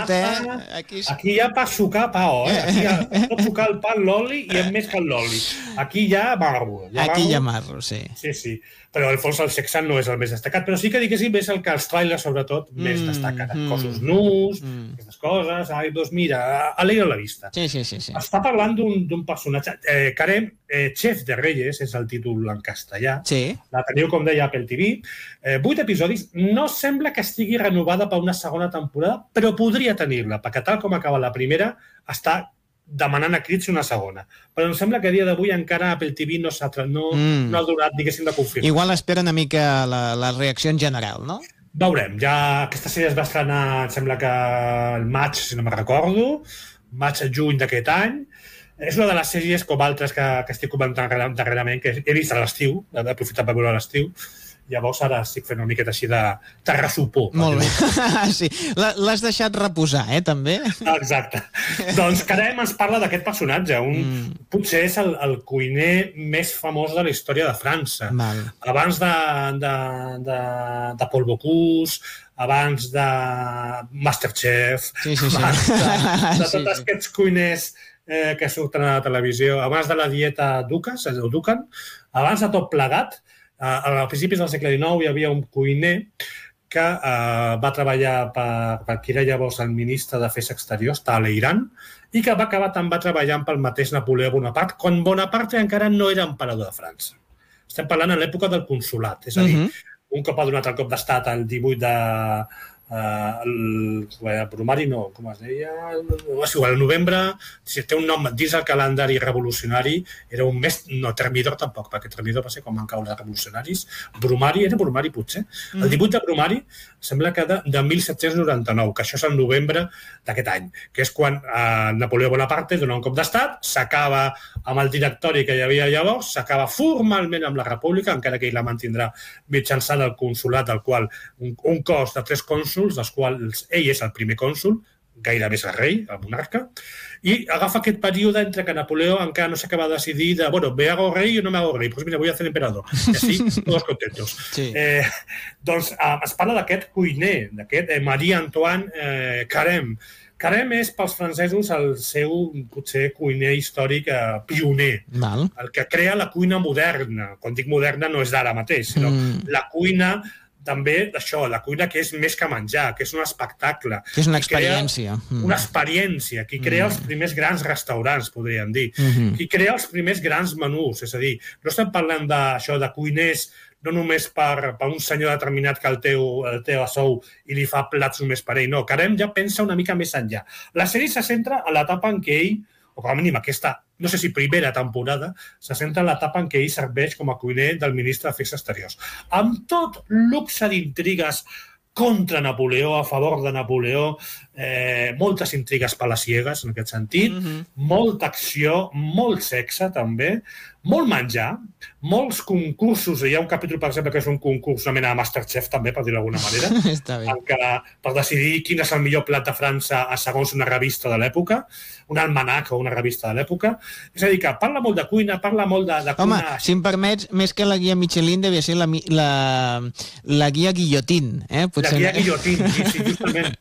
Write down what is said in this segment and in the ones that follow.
tot, Aquí ja per sucar pa, Aquí ja pot sucar el pa en l'oli i més que l'oli. Aquí ja marro. Aquí ja marro, sí. Sí. Però al fons el sexe no és el més destacat, però sí que diguéssim és el que els trailers, sobretot, més destaquen. Cossos nus, aquestes coses, doncs mira, alegra la vista. Sí. Està parlant d'un personatge. Karem, Chef de Reyes, és el títol en castellà. Sí. La teniu, com deia, a Apple TV. 8 episodis. No sembla que estigui renovada per una segona temporada, però podria tenir-la, perquè tal com acaba la primera, està demanant a crits una segona. Però em sembla que a dia d'avui encara Apple TV no ha donat, diguéssim, de confirmar. Igual espera una mica la reacció en general, no? Veurem. Ja aquesta sèrie es va estrenar, em sembla que el maig, si no me'n recordo, maig-juny d'aquest any. És una de les sèries, com altres que estic comentant darrerament, que he vist a l'estiu, he aprofitat per veure a l'estiu. Llavors ara estic fent una miqueta així de ressupor. Molt bé. Sí. L'has deixat reposar, també? Exacte. Doncs Karem ens parla d'aquest personatge. Potser és el cuiner més famós de la història de França. Abans de Paul Bocuse, abans de Masterchef, de tots aquests cuiners que surten a la televisió, abans de la dieta Dukan, abans de tot plegat. A principis del segle XIX hi havia un cuiner que va treballar per qui era llavors el ministre d'Afers Exteriors, Talleyrand, i que va acabar també treballant pel mateix Napoleó Bonaparte, quan Bonaparte encara no era emperador de França. Estem parlant en l'època del consolat, és a dir, un cop ha donat el cop d'estat el 18 de... Bromari no, com es deia? El novembre, si té un nom dins el calendari revolucionari, era un mes, no, Termidor tampoc, perquè Termidor va ser quan van caure els revolucionaris. Bromari, era Bromari potser. El 18 de Bromari sembla que de 1799, que això és el novembre d'aquest any, que és quan Napoleó Bonaparte dona un cop d'estat, s'acaba amb el directori que hi havia llavors, s'acaba formalment amb la república, encara que ell la mantindrà mitjançant el consolat, del qual un cos de 3 cònsols, dels quals ell és el primer cònsol, gairebé és el rei, el monarca, i agafa aquest període entre que Napoleó encara no s'acaba de decidir de, ¿me hago rey o no me hago rey? Pues mira, voy a ser emperador. I així, todos contentos. Doncs es parla d'aquest cuiner, d'aquest Marie-Antoine Carême. Carême és, pels francesos, el seu, potser, cuiner històric pioner. El que crea la cuina moderna. Quan dic moderna no és d'ara mateix, sinó la cuina també això, la cuina que és més que menjar, que és un espectacle. Que és una experiència. Una experiència. Qui crea els primers grans restaurants, podríem dir. Qui crea els primers grans menús. És a dir, no estem parlant d'això, de cuiners no només per un senyor determinat que el té a sou i li fa plats només per ell. No, Carem ja pensa una mica més enllà. La sèrie se centra en l'etapa en què ell, o com a mínim aquesta, no sé si primera temporada, se centra en l'etapa en què ell serveix com a cuiner del ministre d'Afers Exteriors. Amb tot luxe d'intrigues contra Napoleó, a favor de Napoleó, moltes intrigues palaciegues, en aquest sentit, molta acció, molt sexe, també, molt menjar, molts concursos. Hi ha un capítol, per exemple, que és un concurs, una mena de Masterchef, també, per dir-ho d'alguna manera, per decidir quin és el millor plat de França segons una revista de l'època, un almanac o una revista de l'època. És a dir, que parla molt de cuina, parla molt de cuina... Home, si em permets, més que la guia Michelin, devia ser la guia Guillotín. La guia Guillotín, sí, justament.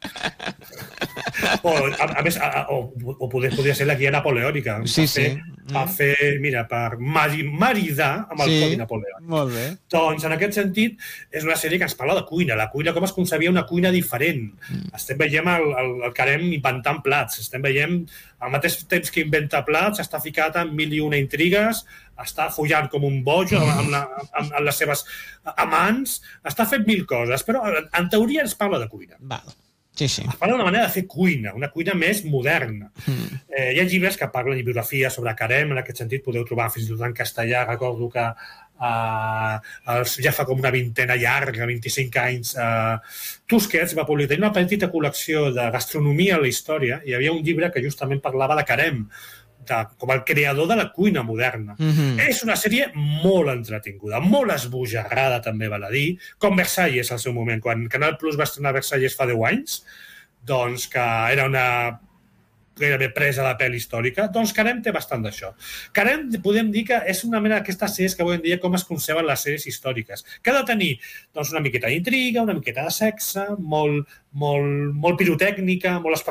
A més, podria ser la guia napoleònica. Per fer, mira, per maridar amb el codi napoleònic. Molt bé. Doncs, en aquest sentit, és una sèrie que ens parla de cuina. La cuina, com es concebia una cuina diferent. Estem veient el Carem inventant plats. Estem veient, al mateix temps que inventa plats, està ficat en 1001 intrigues, està follant com un boig amb les seves amants, està fent 1000 coses, però en teoria ens parla de cuina. Sí. Es parla d'una manera de fer cuina, una cuina més moderna. Hi ha llibres que parlen de biografia sobre Carem, en aquest sentit podeu trobar fins i tot en castellà. Recordo que ja fa com una vintena llarga, 25 anys, Tusquets va publicar una petita col·lecció de gastronomia a la història. Hi havia un llibre que justament parlava de Carem, com el creador de la cuina moderna. És una sèrie molt entretinguda, molt esbojarrada, també val a dir, com Versalles al seu moment. Quan Canal Plus va estrenar Versalles fa 10 anys, doncs que era una gairebé presa de pèl històrica, doncs Carem té bastant d'això. Carem, podem dir que és una mena d'aquestes sèries que avui en dia com es conserven les sèries històriques, que ha de tenir una miqueta d'intriga, una miqueta de sexe, molt pirotècnica, molt espectacular,